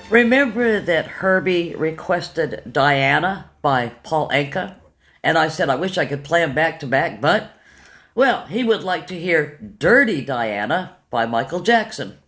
Remember that Herbie requested Diana by Paul Anka? And I said I wish I could play them back to back, but, well, he would like to hear Dirty Diana by Michael Jackson.